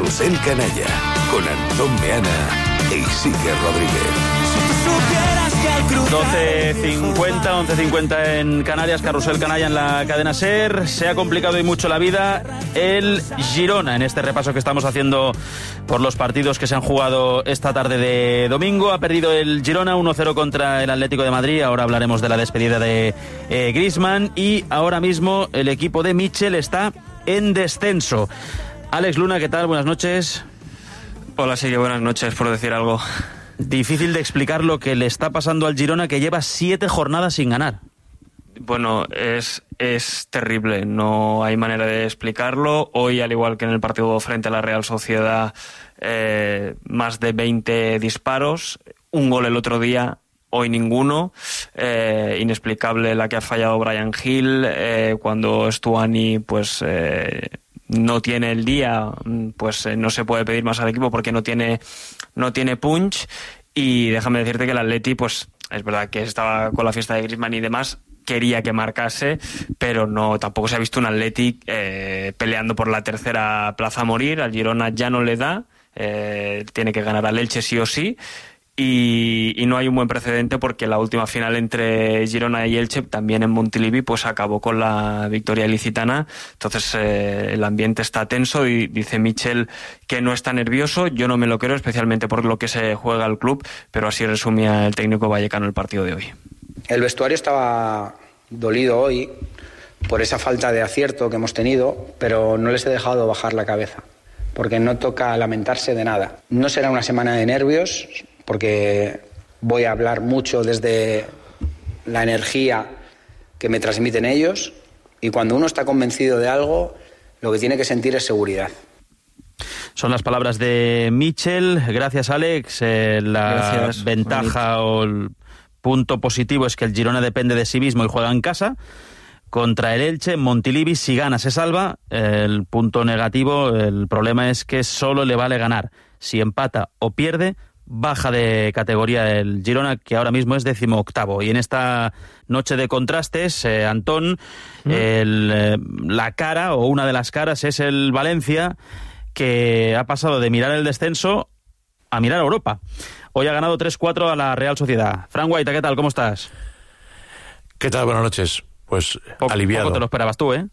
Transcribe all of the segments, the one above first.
Carrusel Canalla, con Antón Meana e Isidre Rodríguez. 12.50, 11.50 en Canarias, Carrusel Canalla en la cadena SER. Se ha complicado y mucho la vida el Girona en este repaso que estamos haciendo por los partidos que se han jugado esta tarde de domingo. Ha perdido el Girona 1-0 contra el Atlético de Madrid. Ahora hablaremos de la despedida de Griezmann. Y ahora mismo el equipo de Michel está en descenso. Alex Luna, ¿qué tal? Buenas noches. Hola, sí, buenas noches, por decir algo. Difícil de explicar lo que le está pasando al Girona, que lleva 7 jornadas sin ganar. Bueno, es terrible, no hay manera de explicarlo. Hoy, al igual que en el partido frente a la Real Sociedad, más de 20 disparos, un gol el otro día, hoy ninguno. Inexplicable la que ha fallado Bryan Gil, cuando Stuani pues no tiene el día, pues no se puede pedir más al equipo porque no tiene punch. Y déjame decirte que el Atleti, pues es verdad que estaba con la fiesta de Griezmann y demás, quería que marcase, pero no, tampoco se ha visto un Atleti peleando por la tercera plaza a morir. Al Girona ya no le da, tiene que ganar al Elche sí o sí. Y no hay un buen precedente porque la última final entre Girona y Elche, también en Montilivi, pues acabó con la victoria ilicitana. Entonces el ambiente está tenso y dice Michel que no está nervioso. Yo no me lo creo, especialmente por lo que se juega el club, pero así resumía el técnico vallecano el partido de hoy. El vestuario estaba dolido hoy por esa falta de acierto que hemos tenido, pero no les he dejado bajar la cabeza, porque no toca lamentarse de nada. No será una semana de nervios, porque voy a hablar mucho desde la energía que me transmiten ellos, y cuando uno está convencido de algo, lo que tiene que sentir es seguridad. Son las palabras de Michel. Gracias, Alex. Gracias, ventaja o el punto positivo es que el Girona depende de sí mismo y juega en casa contra el Elche en Montilivi. Si gana se salva. El punto negativo, el problema es que solo le vale ganar. Si empata o pierde, baja de categoría el Girona, que ahora mismo es 18º. Y en esta noche de contrastes, Antón, la cara o una de las caras es el Valencia, que ha pasado de mirar el descenso a mirar a Europa. Hoy ha ganado 3-4 a la Real Sociedad. Fran Guaita, ¿qué tal? ¿Cómo estás? ¿Qué tal? Buenas noches. Pues aliviado. Poco te lo esperabas tú, ¿eh?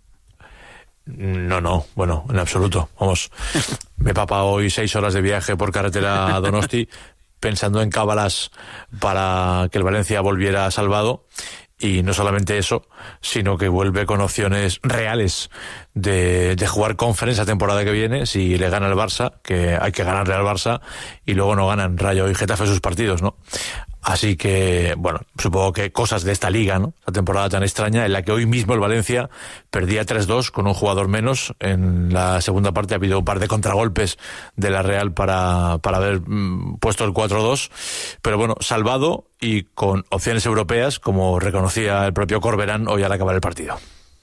No, bueno, en absoluto. Vamos, me he papado hoy 6 horas de viaje por carretera a Donosti pensando en cábalas para que el Valencia volviera salvado. Y no solamente eso, sino que vuelve con opciones reales de jugar Conference la temporada que viene, si le gana el Barça, que hay que ganarle al Barça, y luego no ganan Rayo y Getafe sus partidos, ¿no? Así que, bueno, supongo que cosas de esta liga, ¿no? La temporada tan extraña en la que hoy mismo el Valencia perdía 3-2 con un jugador menos. En la segunda parte ha habido un par de contragolpes de la Real para haber puesto el 4-2. Pero bueno, salvado y con opciones europeas, como reconocía el propio Corberán hoy al acabar el partido.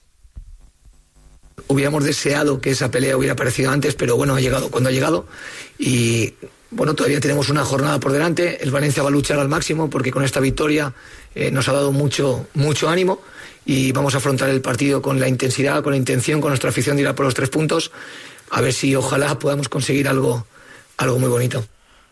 Hubiéramos deseado que esa pelea hubiera aparecido antes, pero bueno, ha llegado cuando ha llegado. Y bueno, todavía tenemos una jornada por delante. El Valencia va a luchar al máximo porque con esta victoria nos ha dado mucho ánimo, y vamos a afrontar el partido con la intensidad, con la intención, con nuestra afición de ir a por los 3 puntos. A ver si ojalá podamos conseguir algo muy bonito.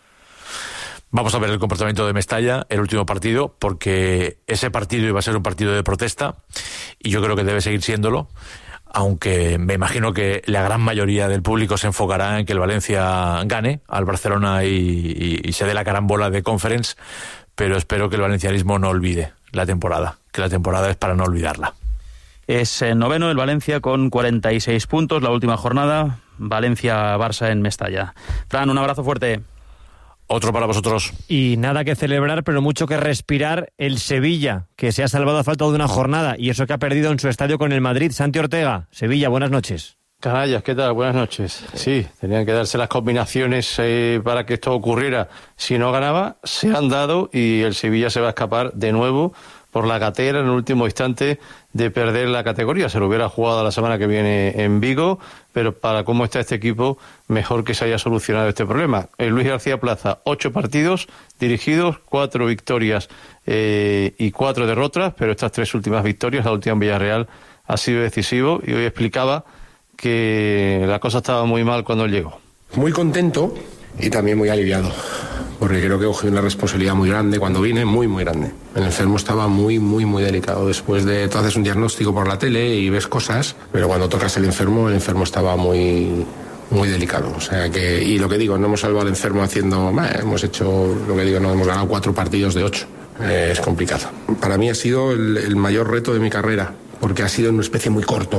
Vamos a ver el comportamiento de Mestalla, el último partido, porque ese partido iba a ser un partido de protesta y yo creo que debe seguir siéndolo. Aunque me imagino que la gran mayoría del público se enfocará en que el Valencia gane al Barcelona y se dé la carambola de Conference, pero espero que el valencianismo no olvide la temporada, que la temporada es para no olvidarla. Es noveno el Valencia con 46 puntos, la última jornada, Valencia-Barça en Mestalla. Fran, un abrazo fuerte. Otro para vosotros. Y nada que celebrar, pero mucho que respirar el Sevilla, que se ha salvado a falta de una jornada, y eso que ha perdido en su estadio con el Madrid. Santi Ortega, Sevilla, buenas noches. Canallas, ¿qué tal? Buenas noches. Sí, tenían que darse las combinaciones para que esto ocurriera. Si no ganaba, se han dado y el Sevilla se va a escapar de nuevo por la gatera en el último instante de perder la categoría. Se lo hubiera jugado la semana que viene en Vigo, pero para cómo está este equipo, mejor que se haya solucionado este problema. Luis García Plaza, 8 partidos dirigidos, 4 victorias y 4 derrotas, pero estas 3 últimas victorias, la última en Villarreal, ha sido decisivo, y hoy explicaba que la cosa estaba muy mal cuando él llegó. Muy contento y también muy aliviado, porque creo que cogí una responsabilidad muy grande cuando vine, muy grande. El enfermo estaba muy delicado. Después de, tú haces un diagnóstico por la tele y ves cosas, pero cuando tocas el enfermo estaba muy delicado. O sea que, y lo que digo, no hemos salvado al enfermo hemos hecho, lo que digo, no hemos ganado 4 partidos de 8. Es complicado. Para mí ha sido el mayor reto de mi carrera, porque ha sido una especie muy corto.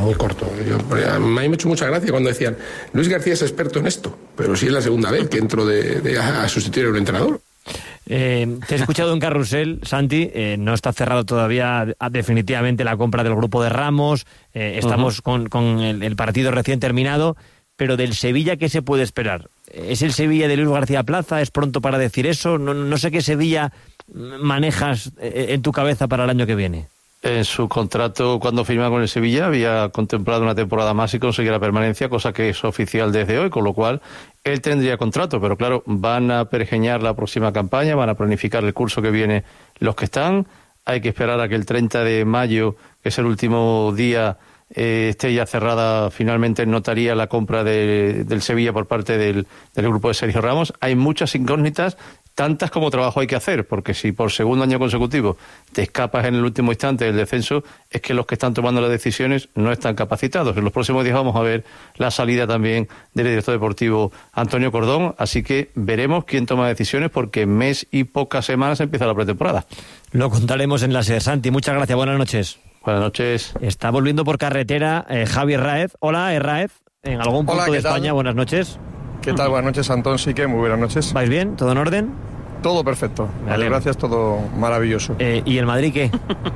A mí me ha hecho mucha gracia cuando decían, Luis García es experto en esto, pero sí es la segunda vez que entro a sustituir a un entrenador. Te he escuchado en Carrusel, Santi, no está cerrado todavía definitivamente la compra del grupo de Ramos, estamos con el partido recién terminado, pero del Sevilla, ¿qué se puede esperar? ¿Es el Sevilla de Luis García Plaza? ¿Es pronto para decir eso? No sé qué Sevilla manejas en tu cabeza para el año que viene. En su contrato, cuando firma con el Sevilla, había contemplado una temporada más y conseguir la permanencia, cosa que es oficial desde hoy, con lo cual él tendría contrato, pero claro, van a pergeñar la próxima campaña, van a planificar el curso que viene los que están, hay que esperar a que el 30 de mayo, que es el último día, esté ya cerrada finalmente en notaría la compra del Sevilla por parte del grupo de Sergio Ramos. Hay muchas incógnitas, tantas como trabajo hay que hacer, porque si por segundo año consecutivo te escapas en el último instante del descenso, es que los que están tomando las decisiones no están capacitados. En los próximos días vamos a ver la salida también del director deportivo Antonio Cordón, así que veremos quién toma decisiones, porque en mes y pocas semanas empieza la pretemporada. Lo contaremos en la SER. Santi, muchas gracias, buenas noches. Buenas noches. Está volviendo por carretera Javi Raez. Hola, Raez, en algún punto de España, tal? Buenas noches. ¿Qué tal? Buenas noches, Antón Sique, muy buenas noches. ¿Vais bien? ¿Todo en orden? Todo perfecto, vale, gracias, todo maravilloso. ¿Y el Madrid qué?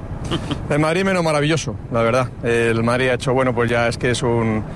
El Madrid menos maravilloso, la verdad. El Madrid ha hecho, pues ya es que es un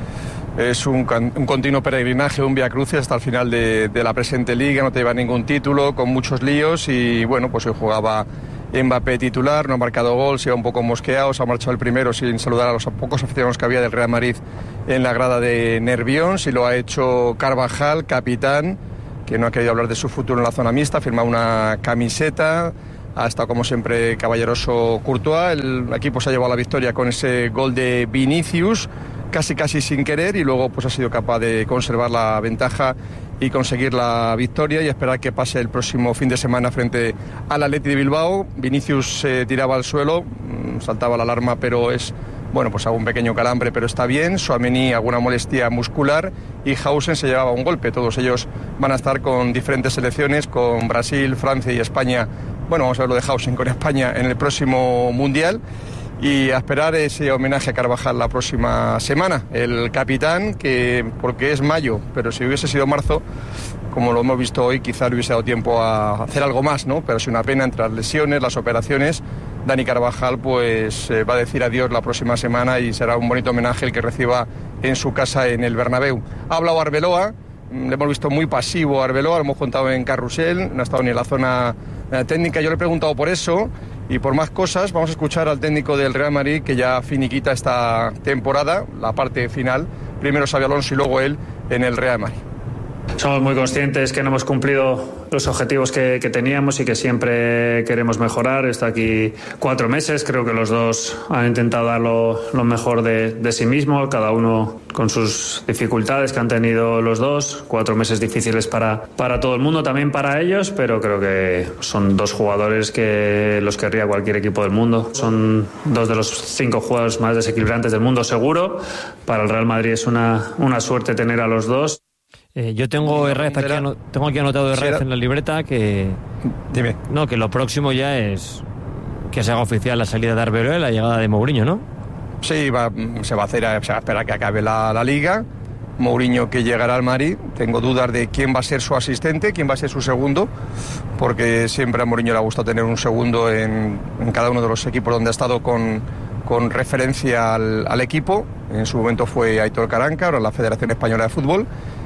continuo peregrinaje, un vía crucis hasta el final de la presente liga, no te lleva ningún título, con muchos líos y pues hoy jugaba Mbappé titular, no ha marcado gol, se iba un poco mosqueado, se ha marchado el primero sin saludar a los pocos aficionados que había del Real Madrid en la grada de Nervión, si lo ha hecho Carvajal, capitán, que no ha querido hablar de su futuro en la zona mixta, ha firmado una camiseta, ha estado como siempre caballeroso Courtois, el equipo se ha llevado la victoria con ese gol de Vinicius, casi sin querer, y luego pues ha sido capaz de conservar la ventaja y conseguir la victoria y esperar que pase el próximo fin de semana frente al Athletic de Bilbao. Vinicius se tiraba al suelo, saltaba la alarma, pero es pues algún pequeño calambre, pero está bien. Tchouaméni alguna molestia muscular y Hausen se llevaba un golpe. Todos ellos van a estar con diferentes selecciones, con Brasil, Francia y España. Vamos a ver lo de Hausen con España en el próximo Mundial. Y a esperar ese homenaje a Carvajal la próxima semana. El capitán, porque es mayo, pero si hubiese sido marzo, como lo hemos visto hoy, quizá le hubiese dado tiempo a hacer algo más, ¿no? Pero es una pena entre las lesiones, las operaciones. Dani Carvajal va a decir adiós la próxima semana y será un bonito homenaje el que reciba en su casa en el Bernabéu. Ha hablado Arbeloa, le hemos visto muy pasivo a Arbeloa, lo hemos contado en Carrusel, no ha estado ni en la zona técnica. Yo le he preguntado por eso y por más cosas. Vamos a escuchar al técnico del Real Madrid, que ya finiquita esta temporada, la parte final. Primero Xabi Alonso y luego él en el Real Madrid. Somos muy conscientes que no hemos cumplido los objetivos que teníamos y que siempre queremos mejorar. Está aquí 4 meses, creo que los dos han intentado dar lo mejor de sí mismos, cada uno con sus dificultades que han tenido los dos. 4 meses difíciles para todo el mundo, también para ellos, pero creo que son 2 jugadores que los querría cualquier equipo del mundo. Son 2 de los 5 jugadores más desequilibrantes del mundo, seguro. Para el Real Madrid es una suerte tener a los dos. Yo tengo aquí anotado en la libreta que... Dime. No, que lo próximo ya es que se haga oficial la salida de Arbeloa y la llegada de Mourinho, ¿no? Sí, se va a esperar que acabe la Liga. Mourinho que llegará al Madrid. Tengo dudas de quién va a ser su asistente, quién va a ser su segundo, porque siempre a Mourinho le ha gustado tener un segundo en cada uno de los equipos donde ha estado con referencia al equipo. En su momento fue Aitor Karanka, ahora en la Federación Española de Fútbol.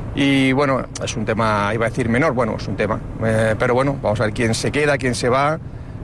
Y es un tema, iba a decir menor, es un tema. Pero vamos a ver quién se queda, quién se va.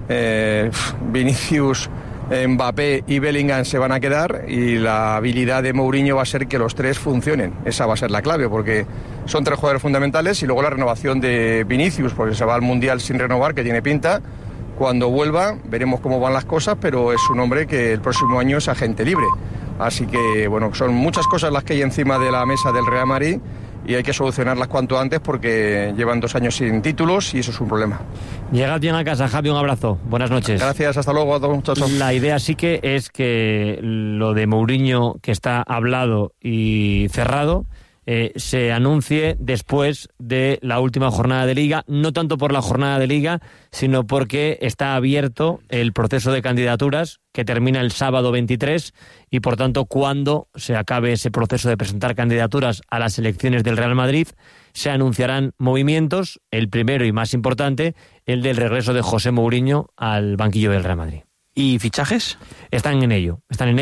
Vinicius, Mbappé y Bellingham se van a quedar y la habilidad de Mourinho va a ser que los 3 funcionen. Esa va a ser la clave, porque son 3 jugadores fundamentales y luego la renovación de Vinicius, porque se va al Mundial sin renovar, que tiene pinta. Cuando vuelva veremos cómo van las cosas, pero es un hombre que el próximo año es agente libre. Así que, son muchas cosas las que hay encima de la mesa del Real Madrid y hay que solucionarlas cuanto antes porque llevan 2 años sin títulos y eso es un problema. Llegad bien a casa, Javi, un abrazo. Buenas noches. Gracias, hasta luego a todos, muchachos. La idea sí que es que lo de Mourinho, que está hablado y cerrado, se anuncie después de la última jornada de Liga, no tanto por la jornada de Liga, sino porque está abierto el proceso de candidaturas que termina el sábado 23 y, por tanto, cuando se acabe ese proceso de presentar candidaturas a las elecciones del Real Madrid, se anunciarán movimientos, el primero y más importante, el del regreso de José Mourinho al banquillo del Real Madrid. ¿Y fichajes? Están en ello,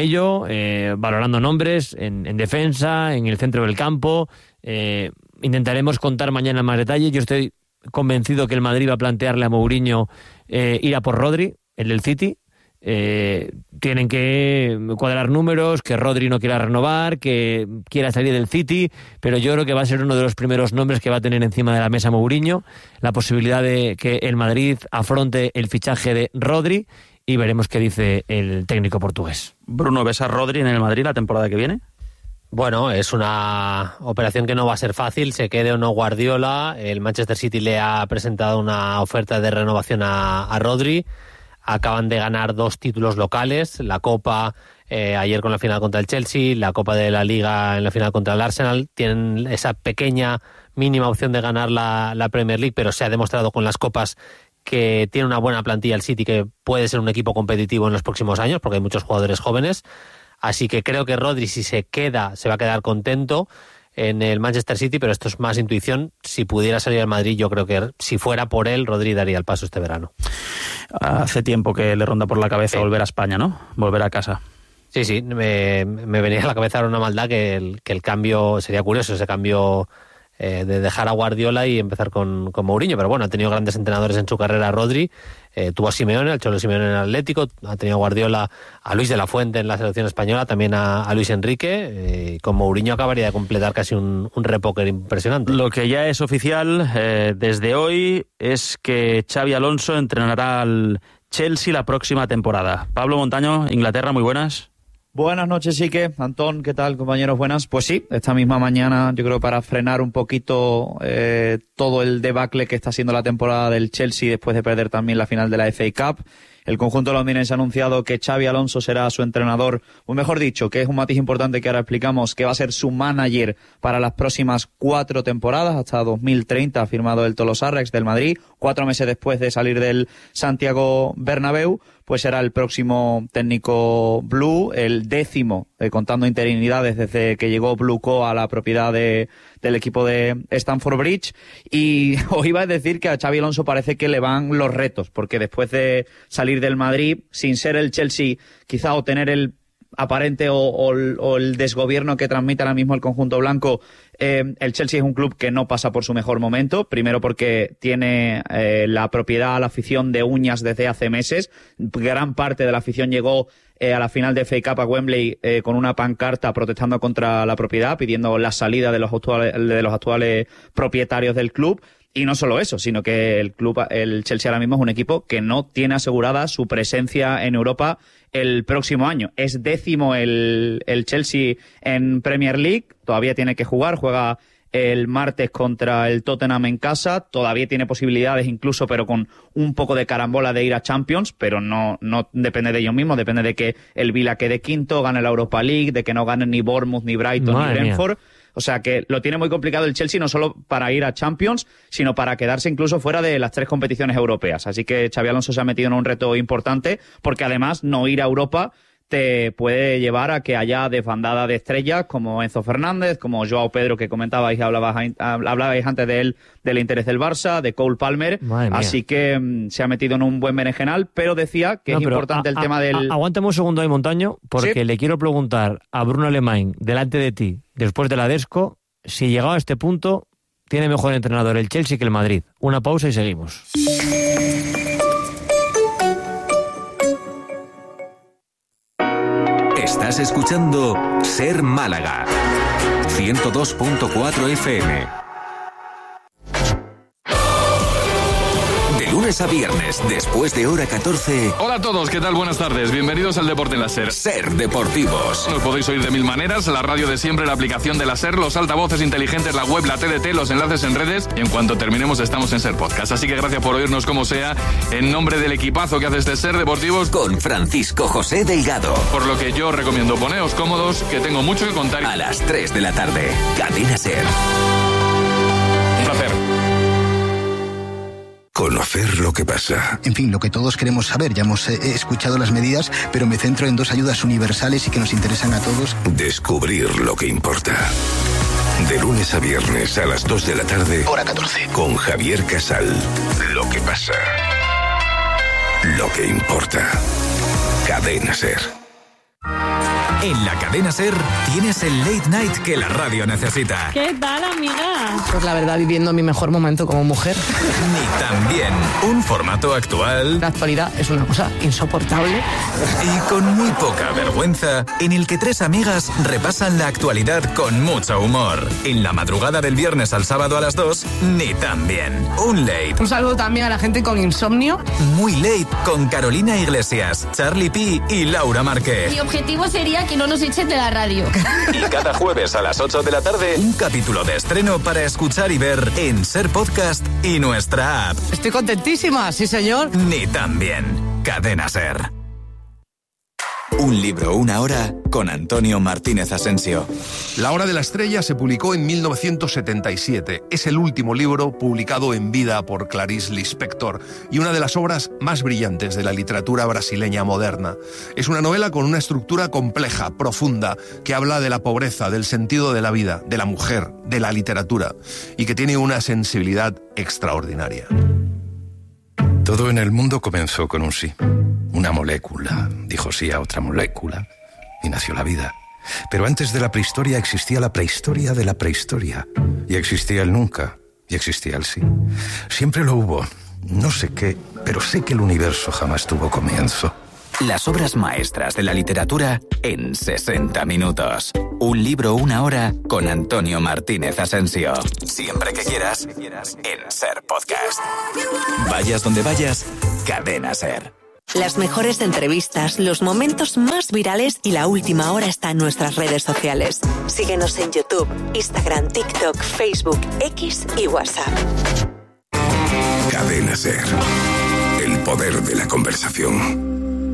valorando nombres en defensa, en el centro del campo. Intentaremos contar mañana más detalles. Yo estoy convencido que el Madrid va a plantearle a Mourinho ir a por Rodri, el del City. Tienen que cuadrar números, que Rodri no quiera renovar, que quiera salir del City, pero yo creo que va a ser uno de los primeros nombres que va a tener encima de la mesa Mourinho, la posibilidad de que el Madrid afronte el fichaje de Rodri. Y veremos qué dice el técnico portugués. Bruno, ¿ves a Rodri en el Madrid la temporada que viene? Bueno, es una operación que no va a ser fácil, se quede o no Guardiola. El Manchester City le ha presentado una oferta de renovación a Rodri. Acaban de ganar 2 títulos locales, la Copa ayer con la final contra el Chelsea, la Copa de la Liga en la final contra el Arsenal. Tienen esa pequeña, mínima opción de ganar la Premier League, pero se ha demostrado con las Copas que tiene una buena plantilla el City, que puede ser un equipo competitivo en los próximos años, porque hay muchos jugadores jóvenes. Así que creo que Rodri, si se queda, se va a quedar contento en el Manchester City, pero esto es más intuición. Si pudiera salir al Madrid, yo creo que si fuera por él, Rodri daría el paso este verano. Hace tiempo que le ronda por la cabeza volver a España, ¿no? Volver a casa. Sí, me venía a la cabeza una maldad que el cambio, sería curioso ese cambio de dejar a Guardiola y empezar con Mourinho, pero bueno, ha tenido grandes entrenadores en su carrera Rodri, tuvo a Simeone, al Cholo Simeone en el Atlético, ha tenido a Guardiola, a Luis de la Fuente en la selección española, también a Luis Enrique, con Mourinho acabaría de completar casi un repóquer impresionante. Lo que ya es oficial desde hoy es que Xabi Alonso entrenará al Chelsea la próxima temporada. Pablo Montaño, Inglaterra, muy buenas. Buenas noches, Sique. Antón, ¿qué tal, compañeros? Buenas. Pues sí, esta misma mañana, yo creo, para frenar un poquito todo el debacle que está siendo la temporada del Chelsea después de perder también la final de la FA Cup. El conjunto londinense ha anunciado que Xabi Alonso será su entrenador, o mejor dicho, que es un matiz importante que ahora explicamos, que va a ser su manager para las próximas 4 temporadas, hasta 2030, ha firmado el Tolosarrex del Madrid, 4 meses después de salir del Santiago Bernabéu, pues será el próximo técnico Blue, el 10º, contando interinidades desde que llegó Blue Co a la propiedad del equipo de Stamford Bridge. Y os iba a decir que a Xabi Alonso parece que le van los retos, porque después de salir del Madrid, sin ser el Chelsea, quizá o tener el aparente o el desgobierno que transmite ahora mismo el conjunto blanco, el Chelsea es un club que no pasa por su mejor momento, primero porque tiene la propiedad a la afición de uñas desde hace meses, gran parte de la afición llegó a la final de FA Cup a Wembley con una pancarta protestando contra la propiedad, pidiendo la salida de los actuales propietarios del club. Y no solo eso, sino que el Chelsea ahora mismo es un equipo que no tiene asegurada su presencia en Europa el próximo año. Es 10º el Chelsea en Premier League, todavía tiene que juega el martes contra el Tottenham en casa, todavía tiene posibilidades incluso, pero con un poco de carambola de ir a Champions, pero no depende de ellos mismos, depende de que el Villa quede quinto, gane la Europa League, de que no ganen ni Bournemouth, ni Brighton, ni Brentford. O sea que lo tiene muy complicado el Chelsea, no solo para ir a Champions, sino para quedarse incluso fuera de las 3 competiciones europeas. Así que Xabi Alonso se ha metido en un reto importante, porque además no ir a Europa te puede llevar a que haya desbandada de estrellas como Enzo Fernández, como Joao Pedro, que comentabais y hablabais antes de él, del interés del Barça, de Cole Palmer. Así que se ha metido en un buen berenjenal, pero decía que es importante el tema del... Aguántame un segundo ahí, Montaño, porque ¿sí? Le quiero preguntar a Bruno Alemany, delante de ti, después de la Desco, si llegado a este punto tiene mejor entrenador el Chelsea que el Madrid. Una pausa y seguimos. Estás escuchando Ser Málaga 102.4 FM. De lunes a viernes, después de hora 14. Hola a todos, ¿qué tal? Buenas tardes. Bienvenidos al Deporte en la SER. Ser Deportivos. Nos podéis oír de mil maneras, la radio de siempre, la aplicación de la SER, los altavoces inteligentes, la web, la TDT, los enlaces en redes, y en cuanto terminemos estamos en SER Podcast. Así que gracias por oírnos como sea, en nombre del equipazo que hace este Ser Deportivos con Francisco José Delgado. Por lo que yo recomiendo poneos cómodos, que tengo mucho que contar. A las 3 de la tarde, Cadena SER. Un placer. Conocer lo que pasa. En fin, lo que todos queremos saber. Ya hemos escuchado las medidas, pero me centro en 2 ayudas universales y que nos interesan a todos. Descubrir lo que importa. De lunes a viernes a las 2 de la tarde. Hora 14. Con Javier Casal. Lo que pasa. Lo que importa. Cadena SER. En la Cadena SER tienes el late night que la radio necesita. ¿Qué tal, amiga? Pues la verdad, viviendo mi mejor momento como mujer. Ni tan bien. Un formato actual. La actualidad es una cosa insoportable. Y con muy poca vergüenza, en el que 3 amigas repasan la actualidad con mucho humor. En la madrugada del viernes al sábado a las 2, ni tan bien. Un late. Un saludo también a la gente con insomnio. Muy late con Carolina Iglesias, Charlie P y Laura Márquez. Mi objetivo sería que no nos echen de la radio. Y cada jueves a las 8 de la tarde, un capítulo de estreno para escuchar y ver en SER Podcast y nuestra app. Estoy contentísima, sí señor. Ni tan bien. Cadena SER. Un libro, una hora, con Antonio Martínez Asensio. La Hora de la Estrella se publicó en 1977. Es el último libro publicado en vida por Clarice Lispector y una de las obras más brillantes de la literatura brasileña moderna. Es una novela con una estructura compleja, profunda, que habla de la pobreza, del sentido de la vida, de la mujer, de la literatura, y que tiene una sensibilidad extraordinaria. Todo en el mundo comenzó con un sí. Una molécula dijo sí a otra molécula y nació la vida. Pero antes de la prehistoria existía la prehistoria de la prehistoria. Y existía el nunca y existía el sí. Siempre lo hubo. No sé qué, pero sé que el universo jamás tuvo comienzo. Las obras maestras de la literatura en 60 minutos. Un libro, una hora, con Antonio Martínez Asensio. Siempre que quieras, en SER Podcast. Vayas donde vayas, Cadena SER. Las mejores entrevistas, los momentos más virales y la última hora está en nuestras redes sociales. Síguenos en YouTube, Instagram, TikTok, Facebook, X y WhatsApp. Cadena SER. El poder de la conversación.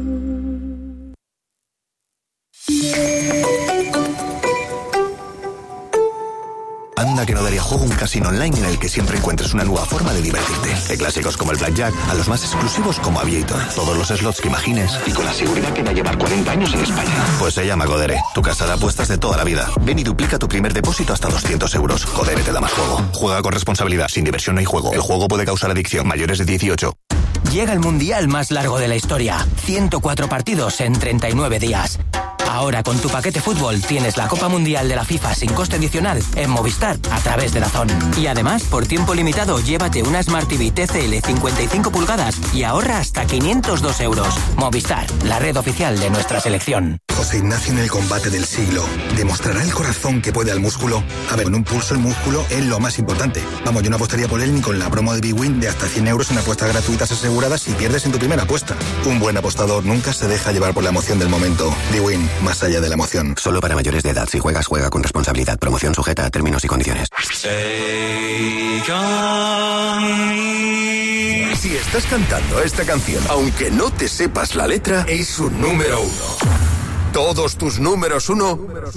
Anda que no daría juego un casino online en el que siempre encuentres una nueva forma de divertirte. De clásicos como el Blackjack a los más exclusivos como Aviator. Todos los slots que imagines y con la seguridad que va a llevar 40 años en España. Pues se llama Codere, tu casa de apuestas de toda la vida. Ven y duplica tu primer depósito hasta 200 euros. Codere te da más juego. Juega con responsabilidad, sin diversión no hay juego. El juego puede causar adicción. Mayores de 18. Llega el mundial más largo de la historia. 104 partidos en 39 días. Ahora con tu paquete fútbol tienes la Copa Mundial de la FIFA sin coste adicional en Movistar a través de DAZN. Y además, por tiempo limitado, llévate una Smart TV TCL 55 pulgadas y ahorra hasta 502 euros. Movistar, la red oficial de nuestra selección. José Ignacio en el combate del siglo. ¿Demostrará el corazón que puede al músculo? A ver, con un pulso el músculo es lo más importante. Vamos, yo no apostaría por él ni con la promo de Big Win de hasta 100 euros en apuestas gratuitas aseguradas si pierdes en tu primera apuesta. Un buen apostador nunca se deja llevar por la emoción del momento. Big Win, más allá de la emoción. Solo para mayores de edad. Si juegas, juega con responsabilidad. Promoción sujeta a términos y condiciones. Si estás cantando esta canción, aunque no te sepas la letra, es un número 1. Todos tus números 1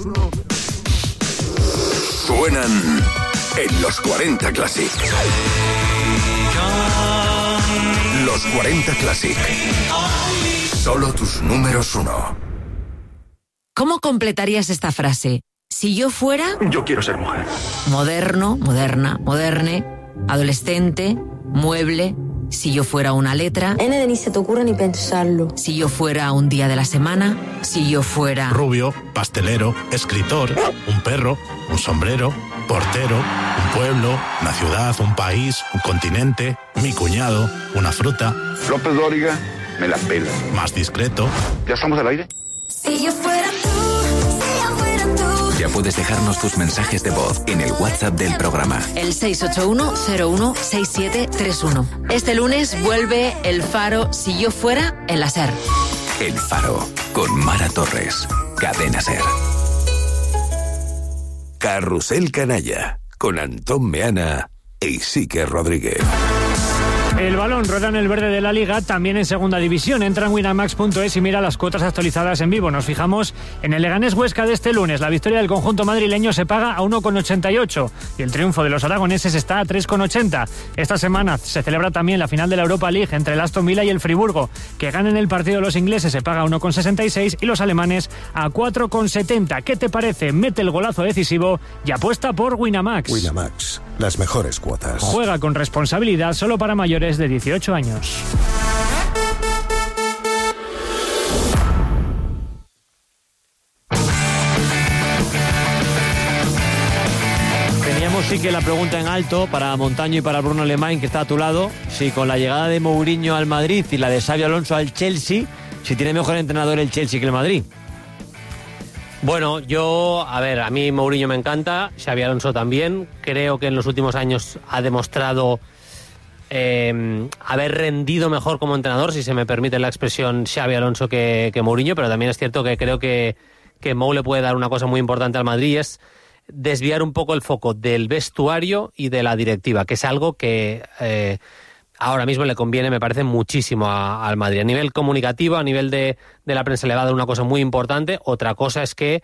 suenan en los 40 Classic. Los 40 Classic. Solo tus números 1. ¿Cómo completarías esta frase? Si yo fuera... Yo quiero ser mujer. Moderno, moderna, moderne, adolescente, mueble... Si yo fuera una letra... N de ni se te ocurre ni pensarlo. Si yo fuera un día de la semana. Si yo fuera... Rubio, pastelero, escritor, un perro, un sombrero, portero, un pueblo, una ciudad, un país, un continente, mi cuñado, una fruta. López Dóriga, me la pela. Más discreto. ¿Ya estamos al aire? Si yo fuera tú, si yo fuera tú. Ya puedes dejarnos tus mensajes de voz en el WhatsApp del programa. El 681-016731. Este lunes vuelve El Faro Si yo fuera en la SER. El Faro, con Mara Torres. Cadena SER. Carrusel Canalla, con Antón Meana e Isique Rodríguez. El balón rueda en el verde de la Liga, también en segunda división. Entra en winamax.es y mira las cuotas actualizadas en vivo. Nos fijamos en el Leganés Huesca de este lunes. La victoria del conjunto madrileño se paga a 1,88 y el triunfo de los aragoneses está a 3,80. Esta semana se celebra también la final de la Europa League entre el Aston Villa y el Friburgo. Que ganen el partido los ingleses se paga a 1,66 y los alemanes a 4,70. ¿Qué te parece? Mete el golazo decisivo y apuesta por Winamax. Winamax, las mejores cuotas. Juega con responsabilidad, solo para mayores de 18 años. Teníamos sí que la pregunta en alto para Montaño y para Bruno Alemán, que está a tu lado, si con la llegada de Mourinho al Madrid y la de Xabi Alonso al Chelsea, si tiene mejor entrenador el Chelsea que el Madrid. Bueno, a mí Mourinho me encanta, Xabi Alonso también. Creo que en los últimos años ha demostrado haber rendido mejor como entrenador, si se me permite la expresión, Xabi Alonso que Mourinho, pero también es cierto que creo que Mou le puede dar una cosa muy importante al Madrid, y es desviar un poco el foco del vestuario y de la directiva, que es algo que ahora mismo le conviene, me parece, muchísimo al Madrid. A nivel comunicativo, a nivel de la prensa, le va a dar una cosa muy importante. Otra cosa es que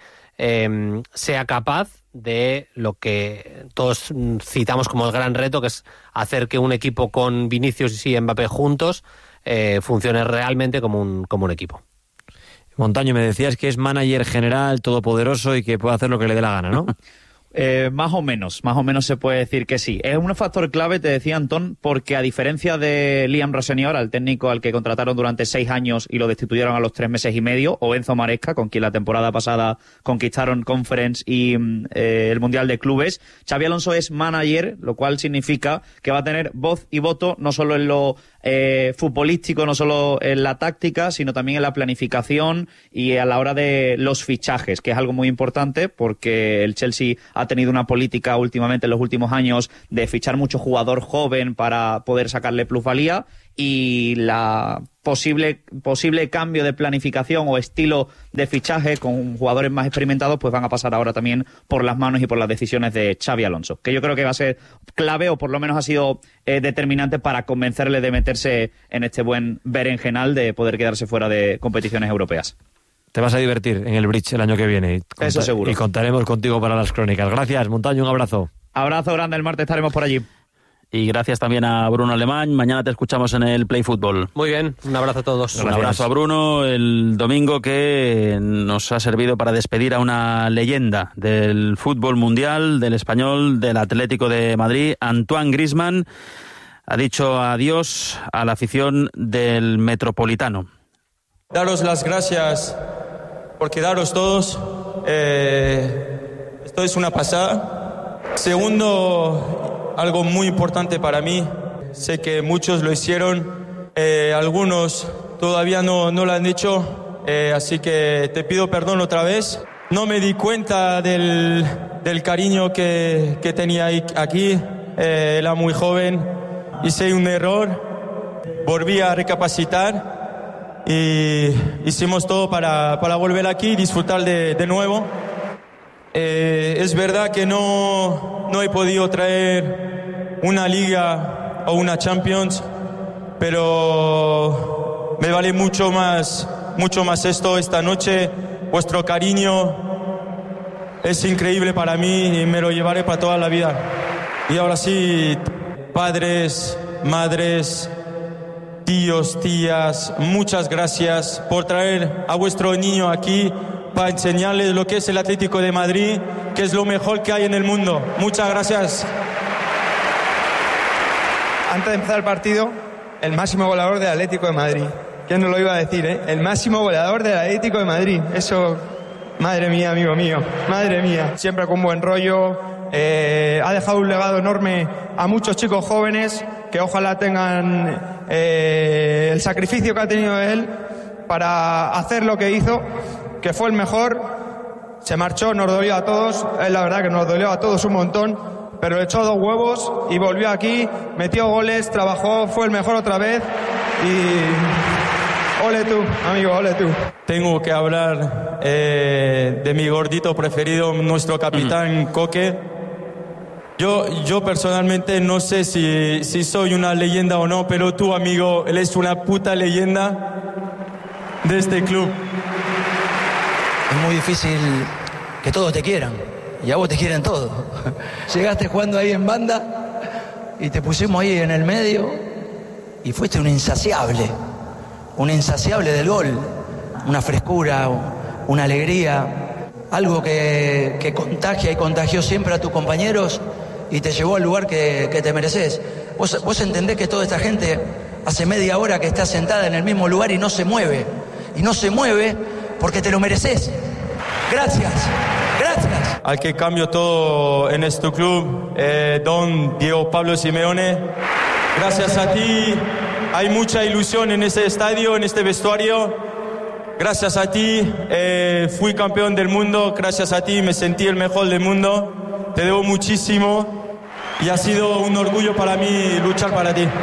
sea capaz de lo que todos citamos como el gran reto, que es hacer que un equipo con Vinicius y Mbappé juntos funcione realmente como un equipo. Montaño, me decías que es manager general, todopoderoso y que puede hacer lo que le dé la gana, ¿no? Más o menos se puede decir que sí. Es un factor clave, te decía Antón, porque a diferencia de Liam Rossenior, al técnico al que contrataron durante 6 años y lo destituyeron a los 3 meses y medio, o Enzo Maresca, con quien la temporada pasada conquistaron Conference y el Mundial de Clubes, Xabi Alonso es manager, lo cual significa que va a tener voz y voto no solo en lo futbolístico, no solo en la táctica, sino también en la planificación y a la hora de los fichajes, que es algo muy importante porque el Chelsea ha tenido una política últimamente, en los últimos años, de fichar mucho jugador joven para poder sacarle plusvalía, y la posible cambio de planificación o estilo de fichaje con jugadores más experimentados pues van a pasar ahora también por las manos y por las decisiones de Xabi Alonso, que yo creo que va a ser clave, o por lo menos ha sido determinante para convencerle de meterse en este buen berenjenal de poder quedarse fuera de competiciones europeas. Te vas a divertir en el Bridge el año que viene. Eso seguro. Y contaremos contigo para las crónicas. Gracias, Montaño, un abrazo. Abrazo grande, el martes estaremos por allí. Y gracias también a Bruno Alemán. Mañana te escuchamos en el Play Fútbol. Muy bien, un abrazo a todos. Un abrazo a Bruno. El domingo que nos ha servido para despedir a una leyenda del fútbol mundial, del español, del Atlético de Madrid, Antoine Griezmann. Ha dicho adiós a la afición del Metropolitano. Daros las gracias por quedaros todos. Esto es una pasada. Segundo, algo muy importante para mí. Sé que muchos lo hicieron. Algunos todavía no lo han hecho. Así que te pido perdón otra vez. No me di cuenta del cariño que tenía aquí. Era muy joven. Hice un error. Volví a recapacitar. Y hicimos todo para volver aquí y disfrutar de nuevo. Es verdad que no he podido traer una Liga o una Champions, pero me vale mucho más esto esta noche. Vuestro cariño es increíble para mí y me lo llevaré para toda la vida. Y ahora sí, padres, madres, tíos, tías, muchas gracias por traer a vuestro niño aquí para enseñarles lo que es el Atlético de Madrid, que es lo mejor que hay en el mundo. Muchas gracias. Antes de empezar el partido, el máximo goleador del Atlético de Madrid. ¿Quién no lo iba a decir, El máximo goleador del Atlético de Madrid. Eso, madre mía, amigo mío, madre mía. Siempre con buen rollo. Ha dejado un legado enorme a muchos chicos jóvenes que ojalá tengan el sacrificio que ha tenido él para hacer lo que hizo, que fue el mejor. se marchó, nos dolió a todos, es la verdad que nos dolió a todos un montón, pero le echó 2 huevos y volvió aquí, metió goles, trabajó, fue el mejor otra vez y ole tú, amigo, ole tú. Tengo que hablar de mi gordito preferido, nuestro capitán Coque. Yo personalmente no sé si soy una leyenda o no, pero tú, amigo, él es una puta leyenda de este club. Es muy difícil que todos te quieran, y a vos te quieren todos. Llegaste jugando ahí en banda y te pusimos ahí en el medio y fuiste un insaciable del gol, una frescura, una alegría, algo que contagia y contagió siempre a tus compañeros y te llevó al lugar que te mereces. Vos entendés que toda esta gente hace media hora que está sentada en el mismo lugar y no se mueve porque te lo mereces. Gracias. Al que cambió todo en este club, don Diego Pablo Simeone. Gracias a ti hay mucha ilusión en este estadio, en este vestuario. Gracias a ti fui campeón del mundo, gracias a ti me sentí el mejor del mundo. Te debo muchísimo y ha sido un orgullo para mí luchar para ti.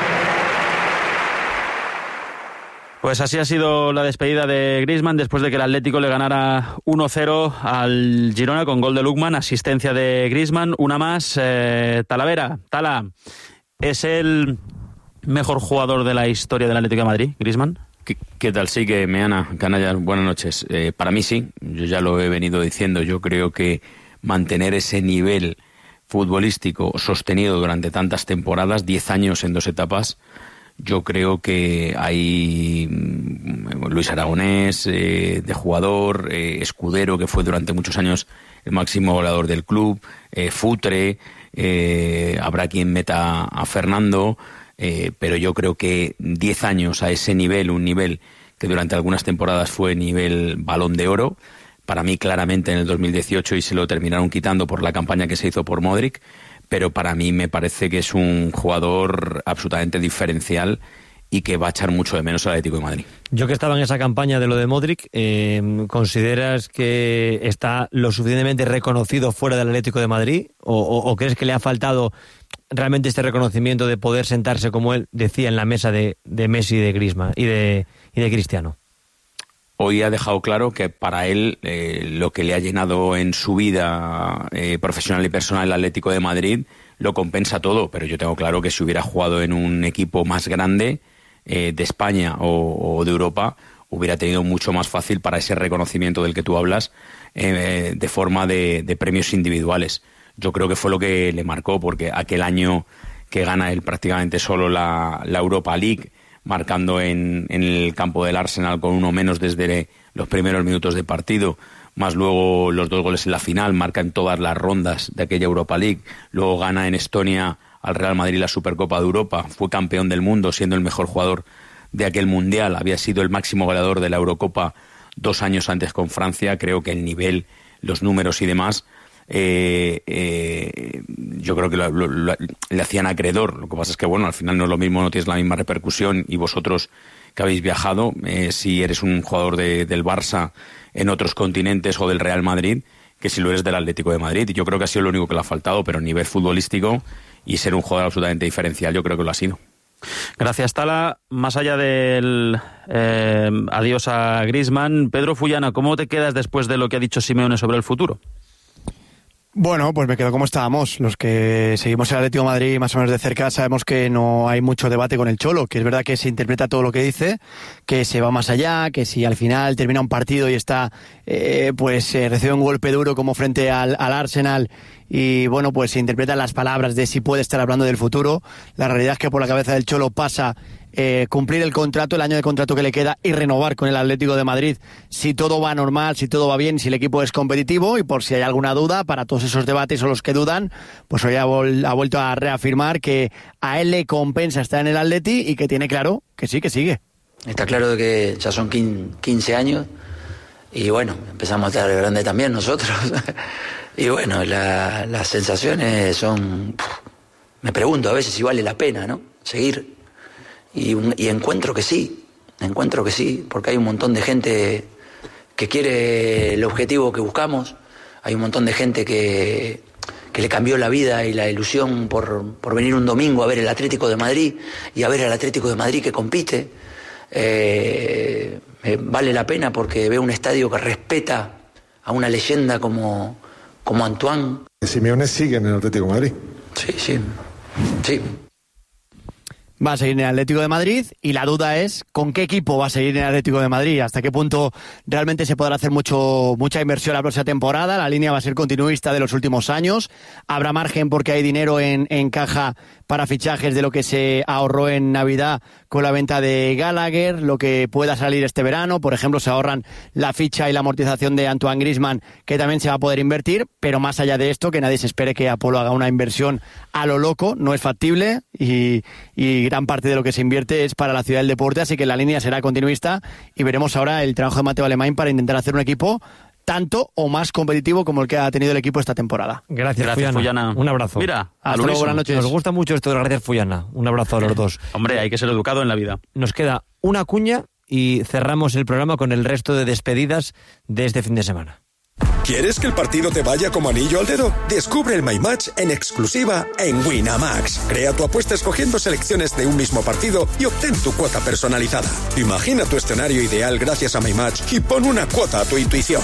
Pues así ha sido la despedida de Griezmann después de que el Atlético le ganara 1-0 al Girona con gol de Lookman, asistencia de Griezmann, una más. Talavera, Tala, ¿es el mejor jugador de la historia del Atlético de Madrid, Griezmann? ¿Qué tal? Sí, que Meana, canallas, buenas noches. Para mí sí, yo ya lo he venido diciendo, yo creo que mantener ese nivel futbolístico sostenido durante tantas temporadas, 10 años en 2 etapas, yo creo que hay Luis Aragonés de jugador, Escudero, que fue durante muchos años el máximo goleador del club, Futre, habrá quien meta a Fernando, pero yo creo que 10 años a ese nivel, un nivel que durante algunas temporadas fue nivel Balón de Oro, para mí claramente en el 2018 y se lo terminaron quitando por la campaña que se hizo por Modric, pero para mí me parece que es un jugador absolutamente diferencial y que va a echar mucho de menos al Atlético de Madrid. Yo que estaba en esa campaña de lo de Modric, ¿consideras que está lo suficientemente reconocido fuera del Atlético de Madrid? ¿O crees que le ha faltado realmente este reconocimiento de poder sentarse, como él decía, en la mesa de Messi, de Griezmann y de Cristiano? Hoy ha dejado claro que para él lo que le ha llenado en su vida profesional y personal el Atlético de Madrid lo compensa todo, pero yo tengo claro que si hubiera jugado en un equipo más grande de España o de Europa, hubiera tenido mucho más fácil para ese reconocimiento del que tú hablas de forma de premios individuales. Yo creo que fue lo que le marcó, porque aquel año que gana él prácticamente solo la Europa League, marcando en el campo del Arsenal con uno menos desde los primeros minutos de partido, más luego los 2 goles en la final, marca en todas las rondas de aquella Europa League, luego gana en Estonia al Real Madrid la Supercopa de Europa, fue campeón del mundo siendo el mejor jugador de aquel Mundial, había sido el máximo goleador de la Eurocopa 2 años antes con Francia. Creo que el nivel, los números y demás, yo creo que le hacían acreedor. Lo que pasa es que, bueno, al final no es lo mismo, no tienes la misma repercusión, y vosotros que habéis viajado, si eres un jugador del Barça en otros continentes o del Real Madrid, que si lo eres del Atlético de Madrid. Yo creo que ha sido lo único que le ha faltado, pero a nivel futbolístico y ser un jugador absolutamente diferencial, yo creo que lo ha sido. Gracias, Tala. Más allá del adiós a Griezmann, Pedro Fullana, ¿cómo te quedas después de lo que ha dicho Simeone sobre el futuro? Bueno, pues me quedo como estábamos. Los que seguimos el Atlético de Madrid más o menos de cerca sabemos que no hay mucho debate con el Cholo, que es verdad que se interpreta todo lo que dice, que se va más allá, que si al final termina un partido y está, recibe un golpe duro como frente al Arsenal, y bueno, pues se interpretan las palabras de si puede estar hablando del futuro. La realidad es que por la cabeza del Cholo pasa cumplir el contrato, el año de contrato que le queda, y renovar con el Atlético de Madrid si todo va normal, si todo va bien, si el equipo es competitivo. Y por si hay alguna duda, para todos esos debates o los que dudan, pues hoy ha vuelto a reafirmar que a él le compensa estar en el Atleti y que tiene claro que sí, que sigue. Está claro de que ya son 15 años y bueno, empezamos a estar grande también nosotros. Y bueno, las sensaciones son... Me pregunto a veces si vale la pena, ¿no? Seguir. Y encuentro que sí, porque hay un montón de gente que quiere el objetivo que buscamos. Hay un montón de gente que le cambió la vida y la ilusión por venir un domingo a ver el Atlético de Madrid y a ver al Atlético de Madrid que compite. Vale la pena porque veo un estadio que respeta a una leyenda como Antoine. Simeone sigue en el Atlético de Madrid. Sí. Va a seguir en el Atlético de Madrid y la duda es con qué equipo va a seguir en el Atlético de Madrid, hasta qué punto realmente se podrá hacer mucha inversión la próxima temporada. La línea va a ser continuista de los últimos años, habrá margen porque hay dinero en caja para fichajes de lo que se ahorró en Navidad con la venta de Gallagher, lo que pueda salir este verano. Por ejemplo, se ahorran la ficha y la amortización de Antoine Griezmann, que también se va a poder invertir, pero más allá de esto, que nadie se espere que Apolo haga una inversión a lo loco, no es factible y gran parte de lo que se invierte es para la ciudad del deporte, así que la línea será continuista y veremos ahora el trabajo de Mateo Alemany para intentar hacer un equipo tanto o más competitivo como el que ha tenido el equipo esta temporada. Gracias Fuyana. Un abrazo. Mira, hasta luego, buenas noches. Nos gusta mucho esto de gracias Fuyana. Un abrazo a los dos. Hombre, hay que ser educado en la vida. Nos queda una cuña y cerramos el programa con el resto de despedidas de este fin de semana. ¿Quieres que el partido te vaya como anillo al dedo? Descubre el My Match en exclusiva en Winamax. Crea tu apuesta escogiendo selecciones de un mismo partido y obtén tu cuota personalizada. Imagina tu escenario ideal gracias a My Match y pon una cuota a tu intuición.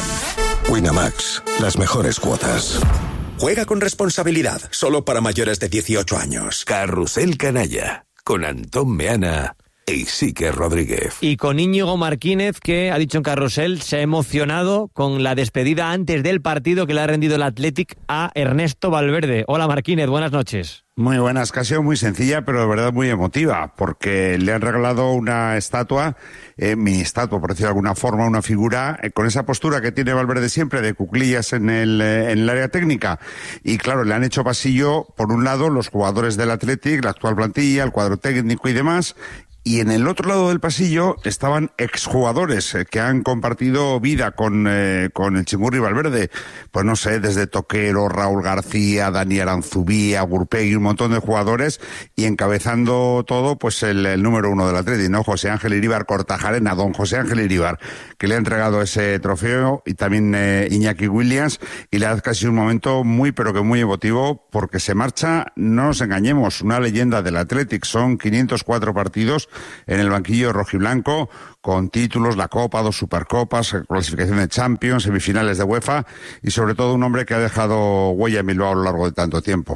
Winamax, las mejores cuotas. Juega con responsabilidad, solo para mayores de 18 años. Carrusel Canalla, con Antón Meana e Isique Rodríguez. Y con Íñigo Martínez, que ha dicho en Carrusel, se ha emocionado con la despedida antes del partido que le ha rendido el Athletic a Ernesto Valverde. Hola Martínez, buenas noches. Muy buenas, que ha sido muy sencilla, pero de verdad muy emotiva, porque le han regalado una estatua, mini estatua, por decirlo de alguna forma, una figura, con esa postura que tiene Valverde siempre, de cuclillas en el área técnica. Y claro, le han hecho pasillo, por un lado, los jugadores del Athletic, la actual plantilla, el cuadro técnico y demás, y en el otro lado del pasillo estaban exjugadores que han compartido vida con el Chingurri Valverde. Pues no sé, desde Toquero, Raúl García, Dani Aranzubía, Gurpegui, un montón de jugadores, y encabezando todo, pues el número uno del Atleti, ¿no? José Ángel Iríbar Kortajarena, don José Ángel Iríbar, que le ha entregado ese trofeo, y también Iñaki Williams, y le ha casi un momento muy, pero que muy emotivo, porque se marcha, no nos engañemos, una leyenda del Athletic. Son 504 partidos en el banquillo rojiblanco, con títulos, la Copa, 2 Supercopas, clasificación de Champions, semifinales de UEFA, y sobre todo un hombre que ha dejado huella en Bilbao a lo largo de tanto tiempo.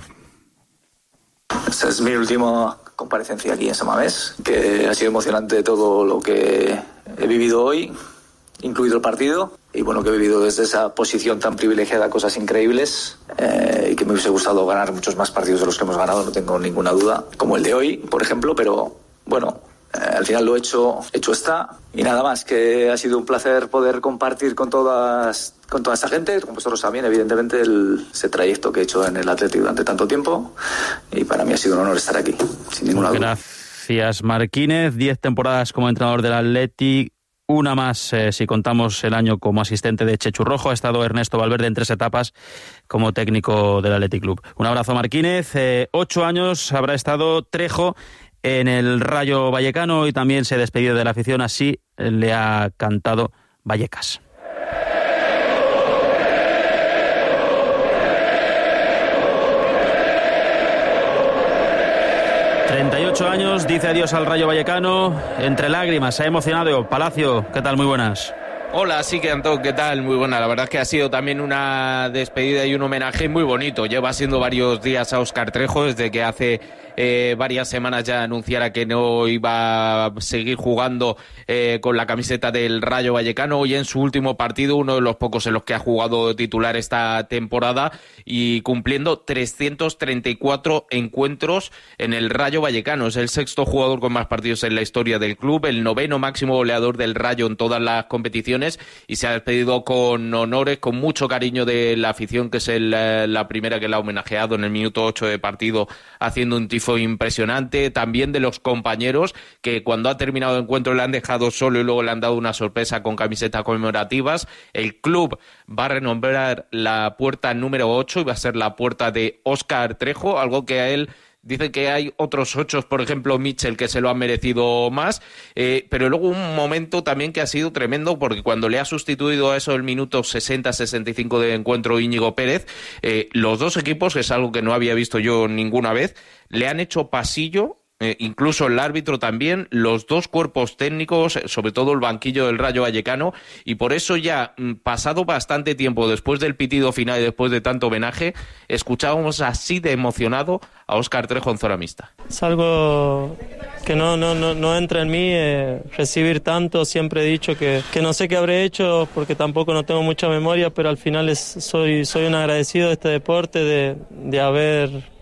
Esta es mi última comparecencia aquí en Samamés, que ha sido emocionante todo lo que he vivido hoy, incluido el partido, y bueno, que he vivido desde esa posición tan privilegiada cosas increíbles, y que me hubiese gustado ganar muchos más partidos de los que hemos ganado, no tengo ninguna duda, como el de hoy, por ejemplo, pero bueno, al final lo hecho está, y nada más, que ha sido un placer poder compartir con toda esta gente, con vosotros también, evidentemente, ese trayecto que he hecho en el Atlético durante tanto tiempo, y para mí ha sido un honor estar aquí, sin ninguna duda. Gracias, Martínez. 10 temporadas como entrenador del Athletic, una más si contamos el año como asistente de Chechu Rojo. Ha estado Ernesto Valverde en 3 etapas como técnico del Athletic Club. Un abrazo, Martínez. 8 años habrá estado Trejo en el Rayo Vallecano y también se despidió de la afición, así le ha cantado Vallecas. Años, dice adiós al Rayo Vallecano, entre lágrimas, se ha emocionado. Palacio, ¿qué tal? Muy buenas. Hola, sí que Antón, ¿qué tal? Muy buena, la verdad es que ha sido también una despedida y un homenaje muy bonito. Lleva siendo varios días a Óscar Trejo, desde que hace varias semanas ya anunciara que no iba a seguir jugando con la camiseta del Rayo Vallecano. Hoy en su último partido, uno de los pocos en los que ha jugado titular esta temporada, y cumpliendo 334 encuentros en el Rayo Vallecano. Es el 6º jugador con más partidos en la historia del club, el 9º máximo goleador del Rayo en todas las competiciones, y se ha despedido con honores, con mucho cariño de la afición, que es la primera que la ha homenajeado en el minuto 8 de partido, haciendo un tifo impresionante. También de los compañeros, que cuando ha terminado el encuentro le han dejado solo y luego le han dado una sorpresa con camisetas conmemorativas. El club va a renombrar la puerta número 8 y va a ser la puerta de Óscar Trejo, algo que a él Dicen que hay otros 8, por ejemplo, Mitchell, que se lo han merecido más, pero luego un momento también que ha sido tremendo, porque cuando le ha sustituido a eso el minuto 60-65 de encuentro Íñigo Pérez, los dos equipos, que es algo que no había visto yo ninguna vez, le han hecho pasillo. Incluso el árbitro también, los dos cuerpos técnicos, sobre todo el banquillo del Rayo Vallecano, y por eso ya pasado bastante tiempo después del pitido final y después de tanto homenaje, escuchábamos así de emocionado a Óscar Trejo en zona mixta. Es algo que no entra en mí, recibir tanto. Siempre he dicho que no sé qué habré hecho porque tampoco no tengo mucha memoria, pero al final soy un agradecido de este deporte, de haber...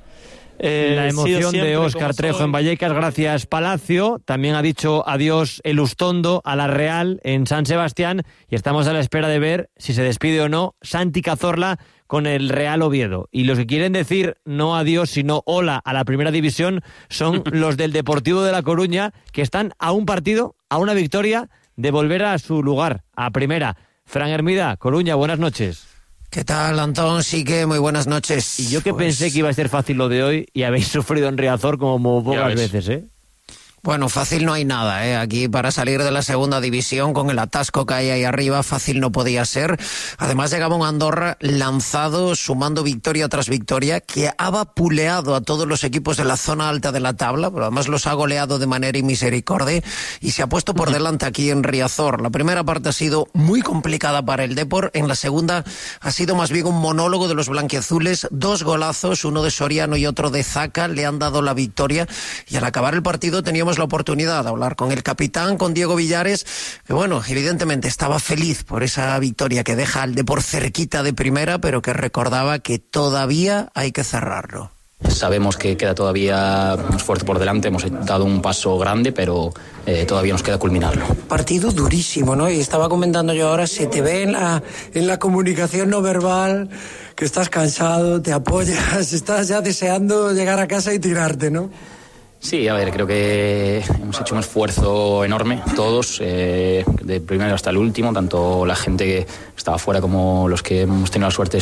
la emoción de Óscar Trejo en Vallecas, gracias Palacio. También ha dicho adiós Elustondo a la Real en San Sebastián y estamos a la espera de ver si se despide o no Santi Cazorla con el Real Oviedo. Y los que quieren decir no adiós sino hola a la primera división son los del Deportivo de La Coruña, que están a un partido, a una victoria de volver a su lugar, a primera. Fran Hermida, Coruña, buenas noches. ¿Qué tal, Antón? Sí que muy buenas noches. Y yo que pensé que iba a ser fácil lo de hoy y habéis sufrido en Riazor como pocas veces, ¿eh? Bueno, fácil no hay nada, ¿eh? Aquí para salir de la segunda división con el atasco que hay ahí arriba, fácil no podía ser. Además llegaba un Andorra lanzado, sumando victoria tras victoria, que ha vapuleado a todos los equipos de la zona alta de la tabla, pero además los ha goleado de manera inmisericordia y se ha puesto por delante aquí en Riazor. La primera parte ha sido muy complicada para el Depor, en la segunda ha sido más bien un monólogo de los blanquiazules, 2 golazos, uno de Soriano y otro de Zaca, le han dado la victoria y al acabar el partido teníamos la oportunidad de hablar con el capitán, con Diego Villares, que bueno, evidentemente estaba feliz por esa victoria que deja al Depor cerquita de primera, pero que recordaba que todavía hay que cerrarlo. Sabemos que queda todavía un esfuerzo por delante, hemos dado un paso grande, pero todavía nos queda culminarlo. Partido durísimo, ¿no? Y estaba comentando yo ahora, se te ve en la comunicación no verbal que estás cansado, te apoyas, estás ya deseando llegar a casa y tirarte, ¿no? Sí, a ver, creo que hemos hecho un esfuerzo enorme, todos, de primero hasta el último, tanto la gente que estaba fuera como los que hemos tenido la suerte de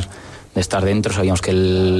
estar dentro. Sabíamos que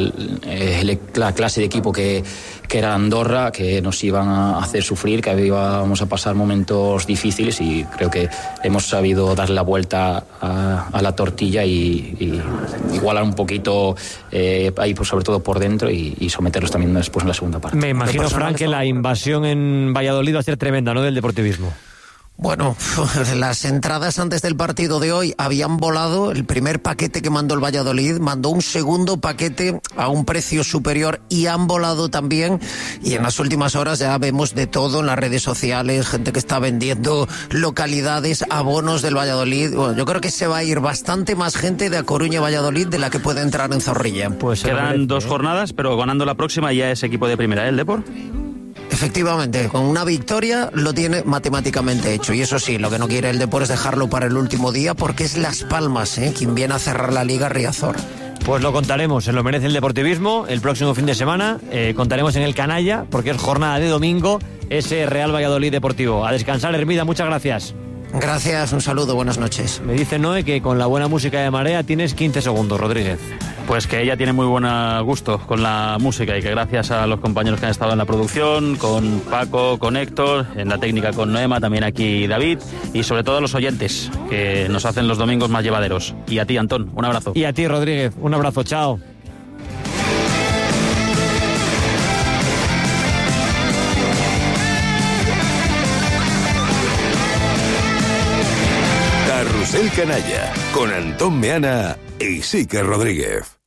la clase de equipo que era Andorra, que nos iban a hacer sufrir, que íbamos a pasar momentos difíciles, y creo que hemos sabido darle la vuelta a la tortilla y igualar un poquito ahí, pues, sobre todo por dentro, y someterlos también después en la segunda parte. Me imagino, Frank, que la invasión en Valladolid va a ser tremenda, ¿no?, del deportivismo. Bueno, las entradas antes del partido de hoy habían volado. El primer paquete que mandó el Valladolid mandó un segundo paquete a un precio superior y han volado también. Y en las últimas horas ya vemos de todo en las redes sociales, gente que está vendiendo localidades, abonos del Valladolid. Bueno, yo creo que se va a ir bastante más gente de A Coruña a Valladolid de la que puede entrar en Zorrilla. Pues quedan 2 jornadas, pero ganando la próxima ya es equipo de primera, ¿eh, el Depor? Efectivamente, con una victoria lo tiene matemáticamente hecho. Y eso sí, lo que no quiere el Depor es dejarlo para el último día, porque es Las Palmas, quien viene a cerrar la Liga, Riazor. Pues lo contaremos, se lo merece el deportivismo. El próximo fin de semana contaremos en el Canalla, porque es jornada de domingo, ese Real Valladolid Deportivo. A descansar, Hermida, muchas gracias. Gracias, un saludo, buenas noches. Me dice Noé que con la buena música de Marea tienes 15 segundos, Rodríguez. Pues que ella tiene muy buen gusto con la música, y que gracias a los compañeros que han estado en la producción, con Paco, con Héctor, en la técnica con Noema, también aquí David, y sobre todo a los oyentes que nos hacen los domingos más llevaderos. Y a ti, Antón, un abrazo. Y a ti, Rodríguez, un abrazo, chao. Carrusel Canalla, con Antón Meana y Iker Rodríguez.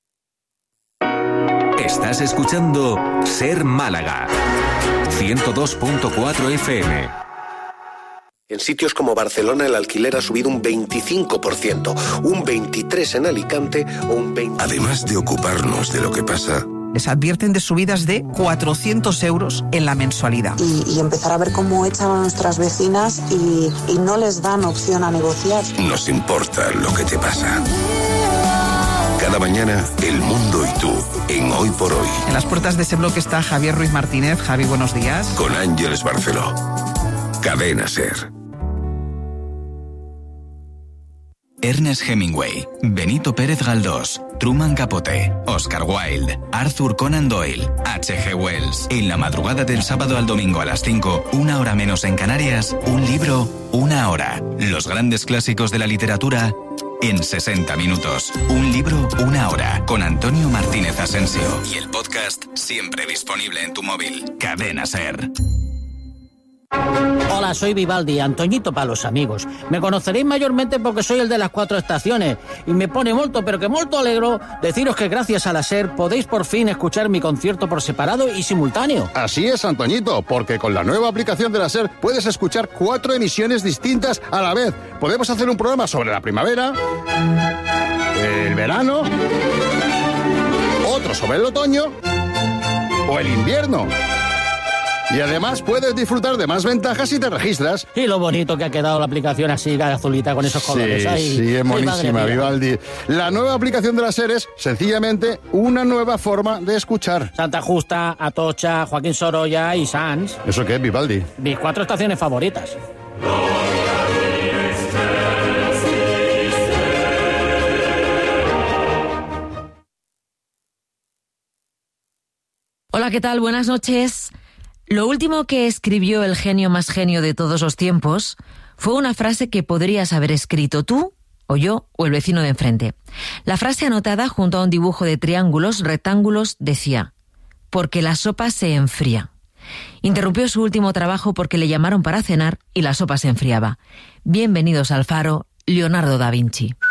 Estás escuchando Ser Málaga, 102.4 FM. En sitios como Barcelona el alquiler ha subido un 25%, un 23% en Alicante o un 20%. Además de ocuparnos de lo que pasa, les advierten de subidas de 400 euros en la mensualidad. Y empezar a ver cómo echan a nuestras vecinas y no les dan opción a negociar. nos importa lo que te pasa. Cada mañana, el mundo y tú, en Hoy por Hoy. En las puertas de ese bloque está Javier Ruiz Martínez. Javi, buenos días. Con Ángeles Barceló. Cadena SER. Ernest Hemingway, Benito Pérez Galdós, Truman Capote, Oscar Wilde, Arthur Conan Doyle, H.G. Wells. En la madrugada del sábado al domingo a las 5, 1 hora menos en Canarias, un libro, una hora. Los grandes clásicos de la literatura en 60 minutos. Un libro, una hora. Con Antonio Martínez Asensio. Y el podcast siempre disponible en tu móvil. Cadena SER. Hola, soy Vivaldi, Antoñito para los amigos. Me conoceréis mayormente porque soy el de las 4 estaciones y me pone molto, pero que molto alegro deciros que gracias a la SER podéis por fin escuchar mi concierto por separado y simultáneo. Así es, Antoñito, porque con la nueva aplicación de la SER puedes escuchar 4 emisiones distintas a la vez. Podemos hacer un programa sobre la primavera, el verano, otro sobre el otoño o el invierno. Y además puedes disfrutar de más ventajas si te registras. Y lo bonito que ha quedado la aplicación así, azulita, con esos colores. Sí, es monísima, Vivaldi. La nueva aplicación de la SER es sencillamente una nueva forma de escuchar. Santa Justa, Atocha, Joaquín Sorolla y Sanz. ¿Eso qué es, Vivaldi? Mis 4 estaciones favoritas. Hola, ¿qué tal? Buenas noches. Lo último que escribió el genio más genio de todos los tiempos fue una frase que podrías haber escrito tú, o yo, o el vecino de enfrente. La frase anotada junto a un dibujo de triángulos, rectángulos, decía: porque la sopa se enfría. Interrumpió su último trabajo porque le llamaron para cenar y la sopa se enfriaba. Bienvenidos al Faro, Leonardo da Vinci.